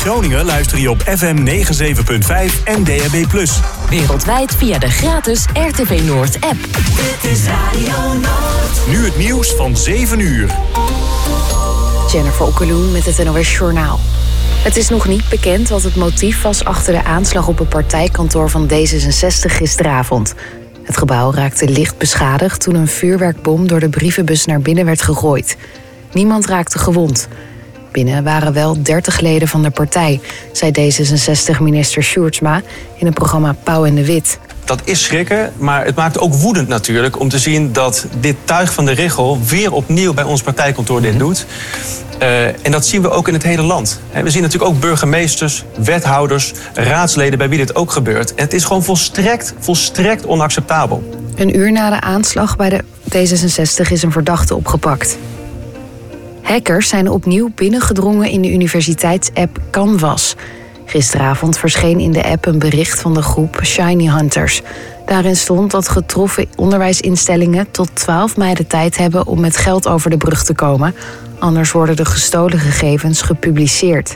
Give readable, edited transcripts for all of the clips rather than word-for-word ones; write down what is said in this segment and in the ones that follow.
Groningen luister je op FM 97.5 en DAB+. Wereldwijd via de gratis RTV Noord app. Dit is Radio Noord. Nu het nieuws van 7 uur. Jennifer Okkeloen met het NOS Journaal. Het is nog niet bekend wat het motief was achter de aanslag op het partijkantoor van D66 gisteravond. Het gebouw raakte licht beschadigd toen een vuurwerkbom door de brievenbus naar binnen werd gegooid. Niemand raakte gewond. Binnen waren wel 30 leden van de partij, zei D66-minister Sjoerdsma in het programma Pauw en de Wit. Dat is schrikken, maar het maakt ook woedend natuurlijk om te zien dat dit tuig van de Richel weer opnieuw bij ons partijkantoor dit doet. En dat zien we ook in het hele land. We zien natuurlijk ook burgemeesters, wethouders, raadsleden bij wie dit ook gebeurt. En het is gewoon volstrekt onacceptabel. Een uur na de aanslag bij de D66 is een verdachte opgepakt. Hackers zijn opnieuw binnengedrongen in de universiteitsapp Canvas. Gisteravond verscheen in de app een bericht van de groep Shiny Hunters. Daarin stond dat getroffen onderwijsinstellingen tot 12 mei de tijd hebben om met geld over de brug te komen. Anders worden de gestolen gegevens gepubliceerd.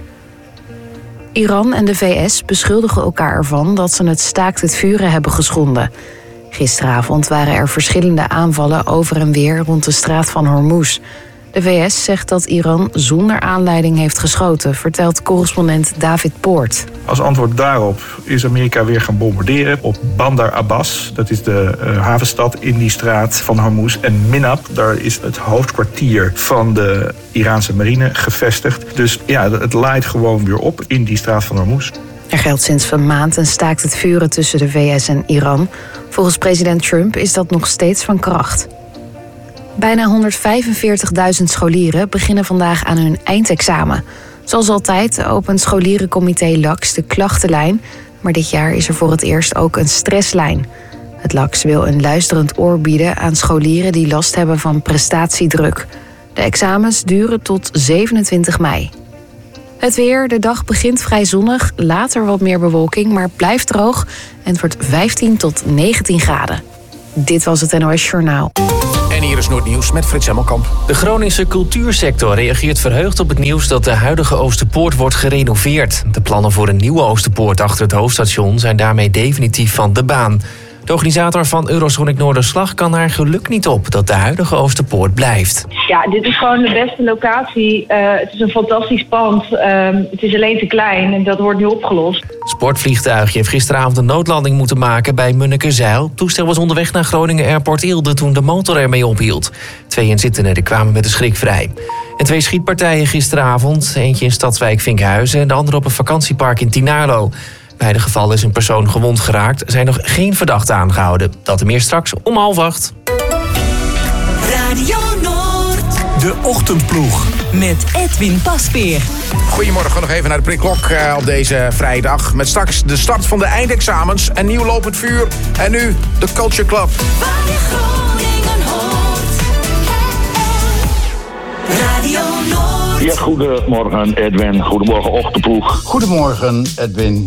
Iran en de VS beschuldigen elkaar ervan dat ze het staakt het vuren hebben geschonden. Gisteravond waren er verschillende aanvallen over en weer rond de straat van Hormuz. De VS zegt dat Iran zonder aanleiding heeft geschoten, vertelt correspondent David Poort. Als antwoord daarop is Amerika weer gaan bombarderen op Bandar Abbas. Dat is de havenstad in die straat van Hormuz. En Minab, daar is het hoofdkwartier van de Iraanse marine gevestigd. Dus ja, het laait gewoon weer op in die straat van Hormuz. Er geldt sinds een maand een staakt het vuren tussen de VS en Iran. Volgens president Trump is dat nog steeds van kracht. Bijna 145.000 scholieren beginnen vandaag aan hun eindexamen. Zoals altijd opent scholierencomité LAX de klachtenlijn, maar dit jaar is er voor het eerst ook een stresslijn. Het LAX wil een luisterend oor bieden aan scholieren die last hebben van prestatiedruk. De examens duren tot 27 mei. Het weer, de dag begint vrij zonnig, later wat meer bewolking, maar blijft droog en het wordt 15 tot 19 graden. Dit was het NOS Journaal. En hier is Noordnieuws met Frits Hemmelkamp. De Groningse cultuursector reageert verheugd op het nieuws dat de huidige Oosterpoort wordt gerenoveerd. De plannen voor een nieuwe Oosterpoort achter het hoofdstation zijn daarmee definitief van de baan. De organisator van Eurosonic Noorderslag kan haar geluk niet op dat de huidige Oosterpoort blijft. Ja, dit is gewoon de beste locatie. Het is een fantastisch pand. Het is alleen te klein en dat wordt nu opgelost. Sportvliegtuigje heeft gisteravond een noodlanding moeten maken bij Munnekezijl. Het toestel was onderweg naar Groningen Airport Eelde toen de motor ermee ophield. 2 inzittenden kwamen met de schrik vrij. En 2 schietpartijen gisteravond. Eentje in Stadswijk Vinkhuizen en de andere op een vakantiepark in Tinarlo. Bij de gevallen is een persoon gewond geraakt. Er zijn nog geen verdachten aangehouden. Dat en meer straks om 7:30. Radio Noord. De Ochtendploeg. Met Edwin Pasveer. Goedemorgen, nog even naar de prikklok op deze vrijdag. Met straks de start van de eindexamens, een nieuw lopend vuur. En nu de Culture Club. Waar je Groningen hoort. Radio Noord. Ja, goedemorgen Edwin. Goedemorgen Ochtendploeg. Goedemorgen Edwin.